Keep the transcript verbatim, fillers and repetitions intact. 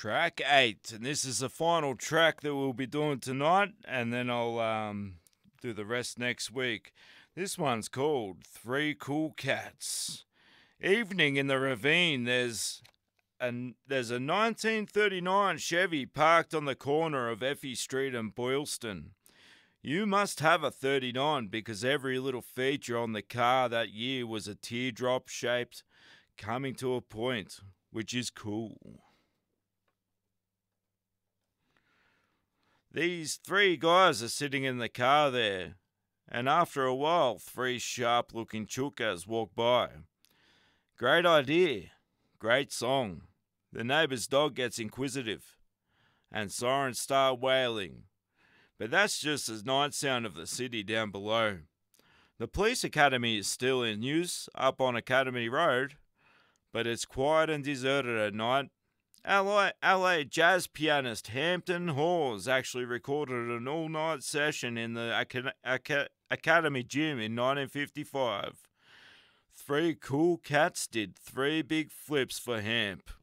Track eight, and this is the final track that we'll be doing tonight, and then I'll um, do the rest next week. This one's called Three Cool Cats. Evening in the ravine, there's a, there's a nineteen thirty-nine Chevy parked on the corner of Effie Street and Boylston. You must have a thirty-nine because every little feature on the car that year was a teardrop shaped, coming to a point, which is cool. These three guys are sitting in the car there, and after a while, three sharp-looking chookas walk by. Great idea, great song. The neighbour's dog gets inquisitive, and sirens start wailing. But that's just the night sound of the city down below. The police academy is still in use up on Academy Road, but it's quiet and deserted at night. L A, L A jazz pianist Hampton Hawes actually recorded an all-night session in the Acad- Acad- Academy Gym in nineteen fifty-five. Three Cool Cats did three big flips for Hamp.